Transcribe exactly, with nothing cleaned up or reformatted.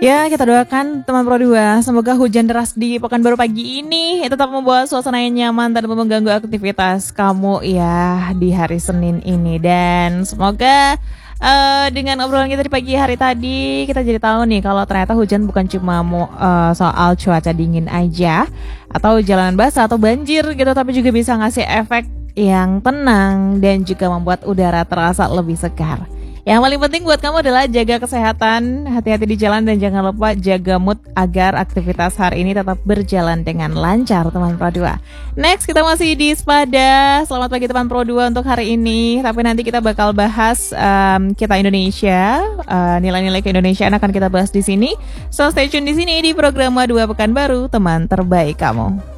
Ya, kita doakan teman Pro dua, semoga hujan deras di Pekanbaru pagi ini tetap membawa suasana yang nyaman tanpa mengganggu aktivitas kamu ya di hari Senin ini. Dan semoga uh, dengan obrolan kita di pagi hari tadi, kita jadi tahu nih kalau ternyata hujan bukan cuma mau, uh, soal cuaca dingin aja atau jalanan basah atau banjir gitu, tapi juga bisa ngasih efek yang tenang dan juga membuat udara terasa lebih segar. Yang paling penting buat kamu adalah jaga kesehatan, hati-hati di jalan, dan jangan lupa jaga mood agar aktivitas hari ini tetap berjalan dengan lancar, teman Pro dua. Next, kita masih di Spada. Selamat pagi teman Pro dua untuk hari ini. Tapi nanti kita bakal bahas um, kita Indonesia, uh, nilai-nilai keindonesiaan akan kita bahas di sini. So stay tune di sini di program dua Pekanbaru, teman terbaik kamu.